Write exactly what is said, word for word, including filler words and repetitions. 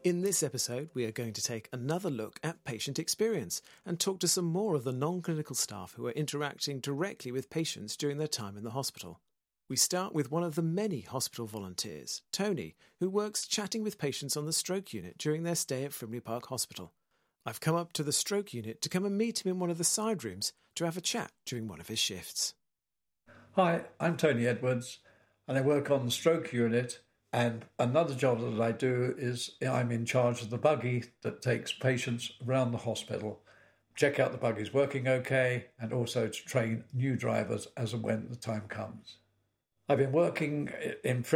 In this episode, we are going to take another look at patient experience and talk to some more of the non-clinical staff who are interacting directly with patients during their time in the hospital. We start with one of the many hospital volunteers, Tony, who works chatting with patients on the stroke unit during their stay at Frimley Park Hospital. I've come up to the stroke unit to come and meet him in one of the side rooms to have a chat during one of his shifts. Hi, I'm Tony Edwards, and I work on the stroke unit. And another job that I do is I'm in charge of the buggy that takes patients around the hospital, check out the buggy's working okay, and also to train new drivers as and when the time comes. I've been working in